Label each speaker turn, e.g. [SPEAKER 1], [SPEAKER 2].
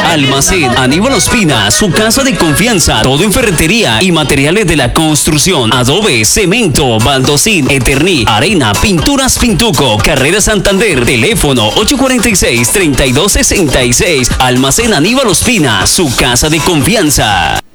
[SPEAKER 1] Almacén Aníbal Ospina, su casa de confianza. Todo en ferretería y materiales de la construcción. Adobe, cemento, baldosín, Eterní, arena, pinturas Pintuco. Carrera Santander. Teléfono 846-3266. Almacén Aníbal Ospina, su casa de confianza.